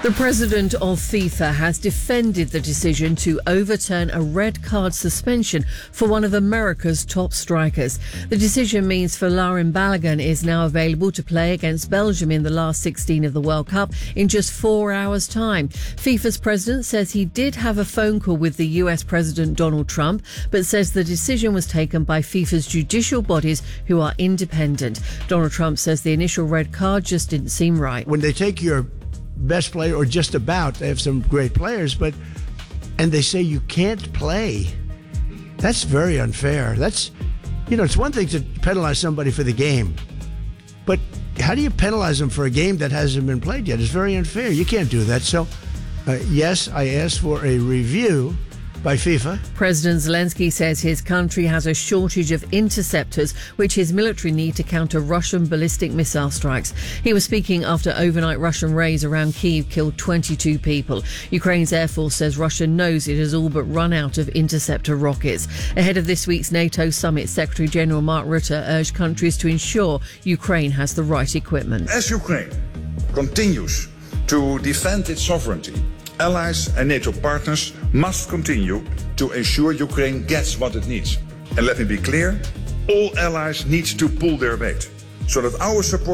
The president of FIFA has defended the decision to overturn a red card suspension for one of America's top strikers. The decision means Folarin Balogun is now available to play against Belgium in the last 16 of the World Cup in just 4 hours' time. FIFA's president says he did have a phone call with the US President Donald Trump, but says the decision was taken by FIFA's judicial bodies who are independent. Donald Trump says the initial red card just didn't seem right. When they take your best player, or just about, they have some great players, and they say you can't play, that's very unfair. That's, it's one thing to penalize somebody for the game, but how do you penalize them for a game that hasn't been played yet? It's very unfair. You can't do that. So, yes, I asked for a review by FIFA. President Zelensky says his country has a shortage of interceptors, which his military need to counter Russian ballistic missile strikes. He was speaking after overnight Russian raids around Kyiv killed 22 people. Ukraine's Air Force says Russia knows it has all but run out of interceptor rockets. Ahead of this week's NATO summit, Secretary General Mark Rutte urged countries to ensure Ukraine has the right equipment. As Ukraine continues to defend its sovereignty, allies and NATO partners must continue to ensure Ukraine gets what it needs. And let me be clear, all allies need to pull their weight so that our support